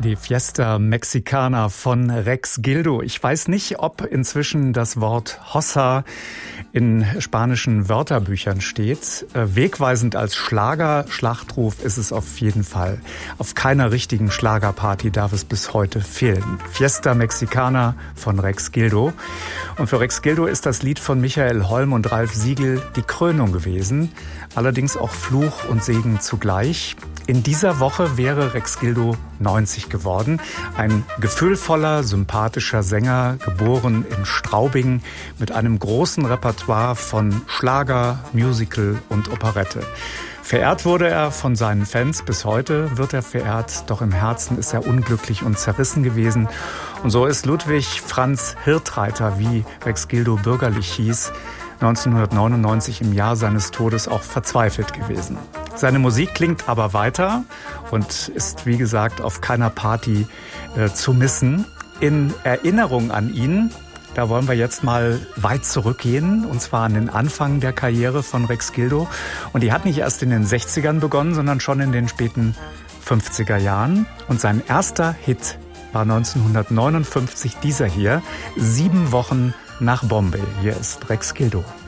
Die Fiesta Mexicana von Rex Gildo. Ich weiß nicht, ob inzwischen das Wort Hossa in spanischen Wörterbüchern steht. Wegweisend als Schlager-Schlachtruf ist es auf jeden Fall. Auf keiner richtigen Schlagerparty darf es bis heute fehlen. Fiesta Mexicana von Rex Gildo. Und für Rex Gildo ist das Lied von Michael Holm und Ralf Siegel die Krönung gewesen. Allerdings auch Fluch und Segen zugleich. In dieser Woche wäre Rex Gildo 90 geworden. Ein gefühlvoller, sympathischer Sänger, geboren in Straubing mit einem großen Repertoire von Schlager, Musical und Operette. Verehrt wurde er von seinen Fans, bis heute wird er verehrt, doch im Herzen ist er unglücklich und zerrissen gewesen. Und so ist Ludwig Franz Hirtreiter, wie Rex Gildo bürgerlich hieß, 1999 im Jahr seines Todes auch verzweifelt gewesen. Seine Musik klingt aber weiter und ist, wie gesagt, auf keiner Party zu missen. In Erinnerung an ihn, da wollen wir jetzt mal weit zurückgehen, und zwar an den Anfang der Karriere von Rex Gildo. Und die hat nicht erst in den 60ern begonnen, sondern schon in den späten 50er Jahren. Und sein erster Hit war 1959 dieser hier, 7 Wochen nach Bombay. Hier ist Rex Gildo.